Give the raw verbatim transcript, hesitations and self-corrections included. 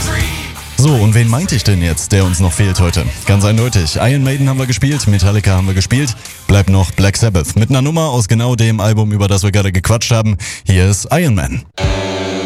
So, und wen meinte ich denn jetzt, der uns noch fehlt heute? Ganz eindeutig. Iron Maiden haben wir gespielt, Metallica haben wir gespielt. Bleibt noch Black Sabbath mit einer Nummer aus genau dem Album, über das wir gerade gequatscht haben. Hier ist Iron Man.